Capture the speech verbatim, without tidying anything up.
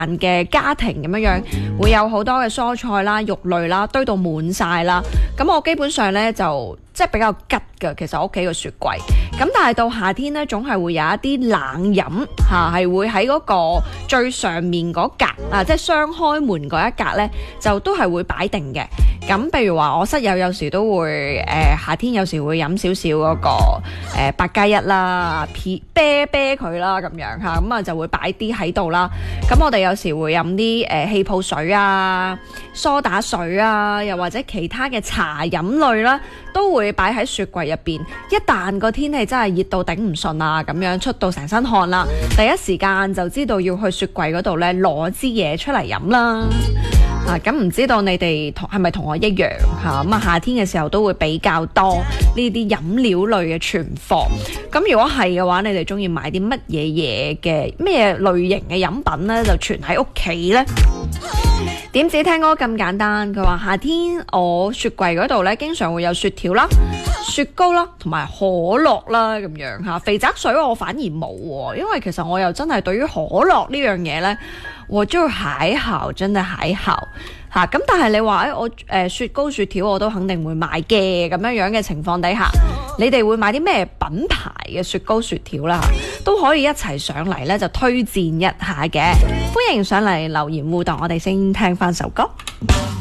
嘅家庭咁樣樣，會有好多嘅蔬菜啦、肉類啦，堆到滿晒啦。咁我基本上呢，就即係比較吉㗎，其實我屋企個雪櫃。咁但係到夏天呢，總係會有一啲冷飲嚇，係會喺嗰個最上面嗰格啊，即係雙開門嗰一格呢，就都係會擺定嘅。咁譬如話，我室友有時都會誒、呃、夏天有時會飲少少嗰個誒八加一啦，啤啤啤佢啦咁樣嚇，咁啊就會擺啲喺度啦。咁我哋有時會飲啲誒氣泡水啊、梳打水啊，又或者其他嘅茶飲類啦，都會擺喺雪櫃入邊。一旦個天氣真係熱到頂唔順啊，咁樣出到成身汗啦，第一時間就知道要去雪櫃嗰度咧攞支嘢出嚟飲啦。啊，咁唔知道你哋同係咪同我一樣嚇？咁啊，夏天嘅時候都會比較多呢啲飲料類嘅存貨。咁如果係嘅話，你哋中意買啲乜嘢嘢嘅咩類型嘅飲品呢？就存喺屋企呢？點止聽歌咁簡單？佢話夏天我雪櫃嗰度呢，經常會有雪條啦、雪糕啦，同埋可樂啦咁樣嚇。肥宅水我反而冇喎，因為其實我又真係對於可樂呢樣嘢呢，我就還好，真係還好嚇。咁但係你話誒我誒、呃、雪糕雪條我都肯定會買嘅，咁樣樣嘅情況底下，你哋會買啲咩品牌嘅雪糕雪條啦？都可以一齊上嚟咧，就推薦一下嘅。歡迎上嚟留言互動，我哋先聽翻首歌。